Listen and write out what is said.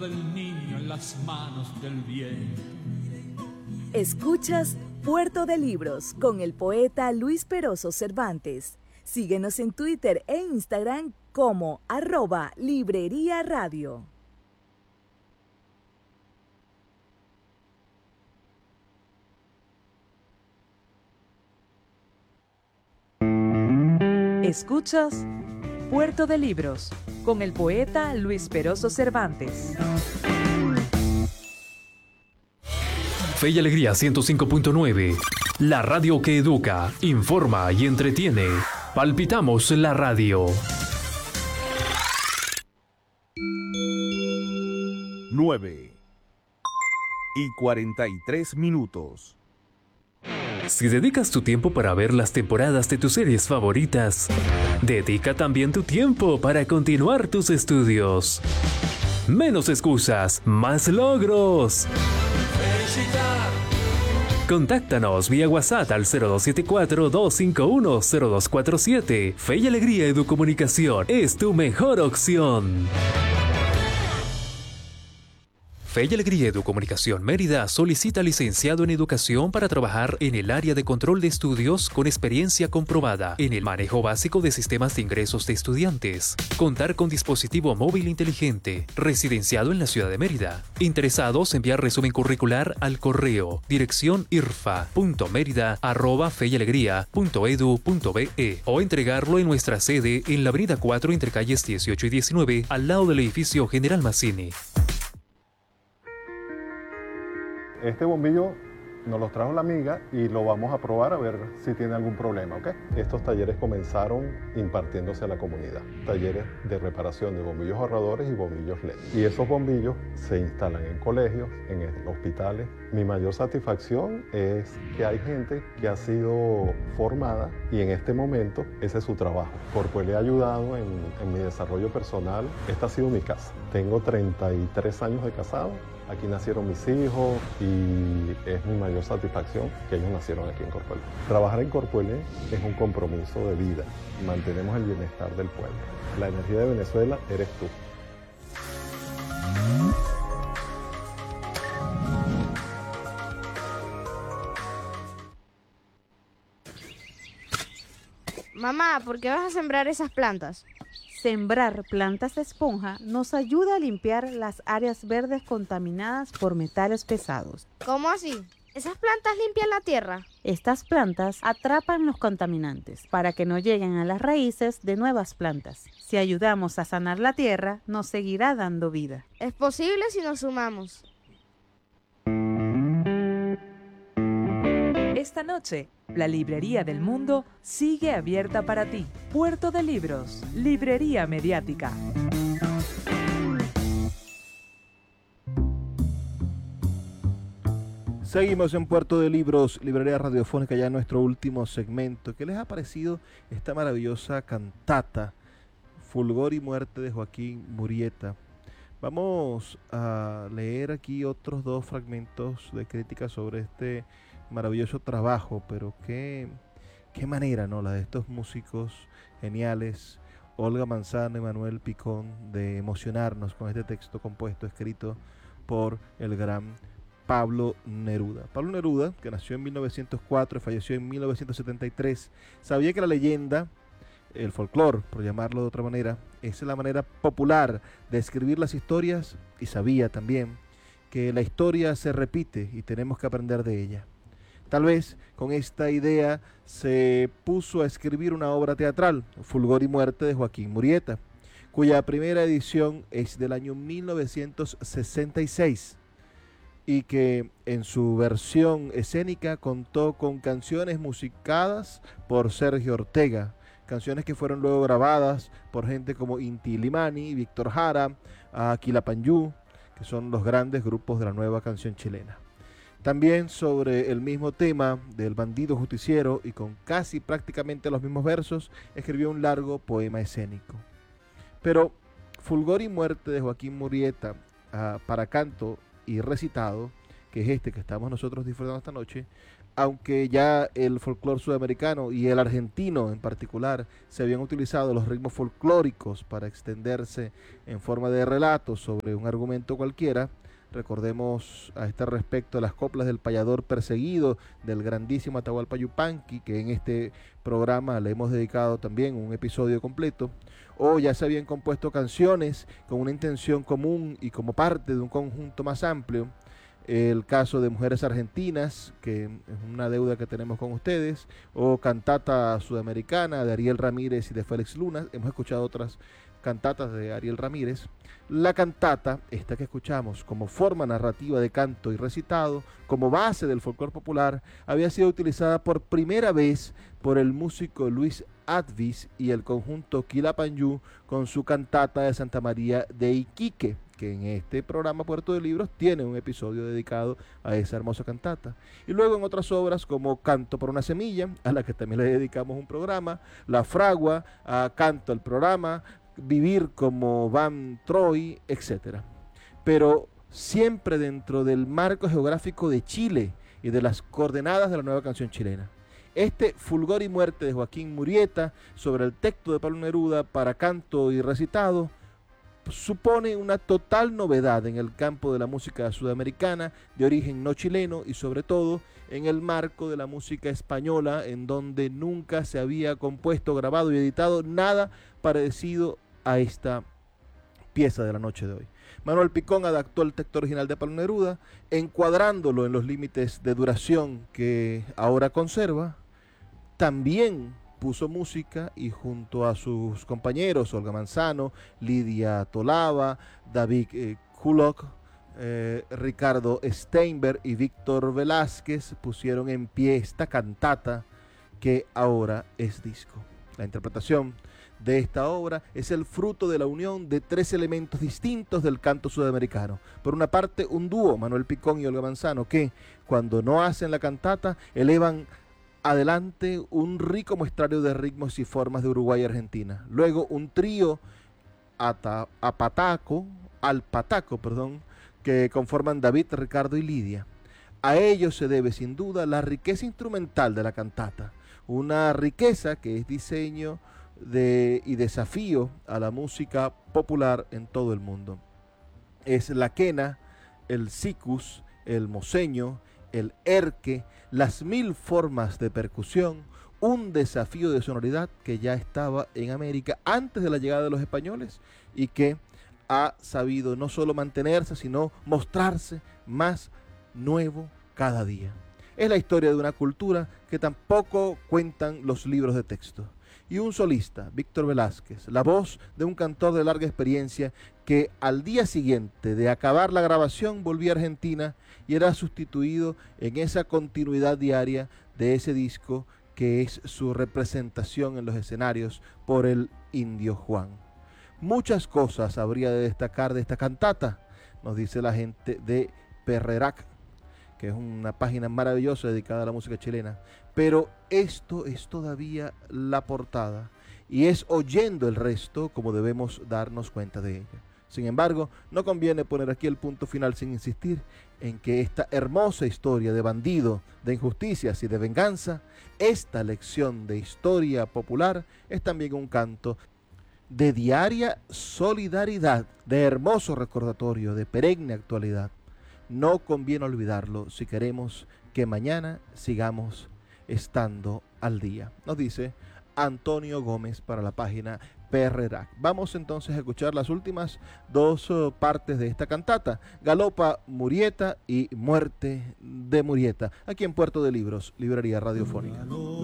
del niño en las manos del viento. Escuchas Puerto de Libros con el poeta Luis Peroso Cervantes. Síguenos en Twitter e Instagram como @Librería Radio. Escuchas Puerto de Libros con el poeta Luis Peroso Cervantes. Fe y Alegría 105.9, la radio que educa, informa y entretiene. Palpitamos la radio. 9:43. Si dedicas tu tiempo para ver las temporadas de tus series favoritas, dedica también tu tiempo para continuar tus estudios. Menos excusas, más logros. Contáctanos vía WhatsApp al 0274-251-0247. Fe y Alegría Educomunicación es tu mejor opción. Fe y Alegría Educomunicación Mérida solicita licenciado en educación para trabajar en el área de control de estudios con experiencia comprobada en el manejo básico de sistemas de ingresos de estudiantes, contar con dispositivo móvil inteligente, residenciado en la ciudad de Mérida. Interesados, enviar resumen curricular al correo dirección irfa.merida@feyalegria.edu.be o entregarlo en nuestra sede en la avenida 4 entre calles 18 y 19 al lado del edificio General Mazzini. Este bombillo nos lo trajo la amiga y lo vamos a probar a ver si tiene algún problema, ¿ok? Estos talleres comenzaron impartiéndose a la comunidad. Talleres de reparación de bombillos ahorradores y bombillos LED. Y esos bombillos se instalan en colegios, en hospitales. Mi mayor satisfacción es que hay gente que ha sido formada y en este momento ese es su trabajo. Porque le he ayudado en mi desarrollo personal. Esta ha sido mi casa. Tengo 33 años de casado. Aquí nacieron mis hijos y es mi mayor satisfacción que ellos nacieron aquí en Corpuele. Trabajar en Corpuele es un compromiso de vida. Mantenemos el bienestar del pueblo. La energía de Venezuela eres tú. Mamá, ¿por qué vas a sembrar esas plantas? Sembrar plantas de esponja nos ayuda a limpiar las áreas verdes contaminadas por metales pesados. ¿Cómo así? ¿Esas plantas limpian la tierra? Estas plantas atrapan los contaminantes para que no lleguen a las raíces de nuevas plantas. Si ayudamos a sanar la tierra, nos seguirá dando vida. Es posible si nos sumamos. Esta noche, la Librería del Mundo sigue abierta para ti. Puerto de Libros, Librería Mediática. Seguimos en Puerto de Libros, Librería Radiofónica, ya en nuestro último segmento. ¿Qué les ha parecido esta maravillosa cantata, Fulgor y Muerte, de Joaquín Murieta? Vamos a leer aquí otros dos fragmentos de crítica sobre este maravilloso trabajo, pero qué manera, ¿no? La de estos músicos geniales, Olga Manzano y Manuel Picón, de emocionarnos con este texto compuesto, escrito por el gran Pablo Neruda. Pablo Neruda, que nació en 1904 y falleció en 1973, sabía que la leyenda, el folclore, por llamarlo de otra manera, es la manera popular de escribir las historias, y sabía también que la historia se repite y tenemos que aprender de ella. Tal vez con esta idea se puso a escribir una obra teatral, Fulgor y Muerte, de Joaquín Murieta, cuya primera edición es del año 1966 y que en su versión escénica contó con canciones musicadas por Sergio Ortega, canciones que fueron luego grabadas por gente como Inti Illimani, Víctor Jara, Quilapayún, que son los grandes grupos de la nueva canción chilena. También sobre el mismo tema del bandido justiciero y con casi prácticamente los mismos versos, escribió un largo poema escénico. Pero Fulgor y Muerte, de Joaquín Murieta, para canto y recitado, que es este que estamos nosotros disfrutando esta noche, aunque ya el folclore sudamericano y el argentino en particular se habían utilizado los ritmos folclóricos para extenderse en forma de relatos sobre un argumento cualquiera. Recordemos a este respecto las coplas del payador perseguido del grandísimo Atahualpa Yupanqui, que en este programa le hemos dedicado también un episodio completo. O ya se habían compuesto canciones con una intención común y como parte de un conjunto más amplio. El caso de Mujeres Argentinas, que es una deuda que tenemos con ustedes, o Cantata Sudamericana de Ariel Ramírez y de Félix Luna. Hemos escuchado otras cantatas de Ariel Ramírez. La cantata, esta que escuchamos como forma narrativa de canto y recitado, como base del folclore popular, había sido utilizada por primera vez por el músico Luis Advis y el conjunto Quilapayún con su cantata de Santa María de Iquique, que en este programa Puerto de Libros tiene un episodio dedicado a esa hermosa cantata. Y luego en otras obras como Canto por una semilla, a la que también le dedicamos un programa, La Fragua, a Canto al programa, Vivir como Van Troy, etc. Pero siempre dentro del marco geográfico de Chile y de las coordenadas de la nueva canción chilena. Este Fulgor y Muerte de Joaquín Murieta sobre el texto de Pablo Neruda para canto y recitado supone una total novedad en el campo de la música sudamericana de origen no chileno y sobre todo en el marco de la música española, en donde nunca se había compuesto, grabado y editado nada parecido a esta pieza de la noche de hoy. Manuel Picón adaptó el texto original de Pablo Neruda, encuadrándolo en los límites de duración que ahora conserva. También puso música y junto a sus compañeros Olga Manzano, Lidia Tolava, David Kulok, Ricardo Steinberg y Víctor Velázquez pusieron en pie esta cantata que ahora es disco. La interpretación de esta obra es el fruto de la unión de tres elementos distintos del canto sudamericano. Por una parte, un dúo, Manuel Picón y Olga Manzano, que cuando no hacen la cantata elevan adelante un rico muestrario de ritmos y formas de Uruguay y Argentina. Luego un trío al pataco, que conforman David, Ricardo y Lidia. A ellos se debe sin duda la riqueza instrumental de la cantata, una riqueza que es diseño y desafío a la música popular en todo el mundo. Es la quena, el sicus, el moseño, el erque, las 1000 formas de percusión, un desafío de sonoridad que ya estaba en América antes de la llegada de los españoles y que ha sabido no solo mantenerse, sino mostrarse más nuevo cada día. Es la historia de una cultura que tampoco cuentan los libros de texto. Y un solista, Víctor Velázquez, la voz de un cantor de larga experiencia que al día siguiente de acabar la grabación volvía a Argentina y era sustituido en esa continuidad diaria de ese disco que es su representación en los escenarios por el Indio Juan. Muchas cosas habría de destacar de esta cantata, nos dice la gente de Perrerac, que es una página maravillosa dedicada a la música chilena, pero esto es todavía la portada y es oyendo el resto como debemos darnos cuenta de ella. Sin embargo, no conviene poner aquí el punto final sin insistir en que esta hermosa historia de bandido, de injusticias y de venganza, esta lección de historia popular es también un canto de diaria solidaridad, de hermoso recordatorio, de perenne actualidad. No conviene olvidarlo si queremos que mañana sigamos estando al día, nos dice Antonio Gómez para la página Perrerac. Vamos entonces a escuchar las últimas dos partes de esta cantata, Galopa Murieta y Muerte de Murieta, aquí en Puerto de Libros, Librería Radiofónica.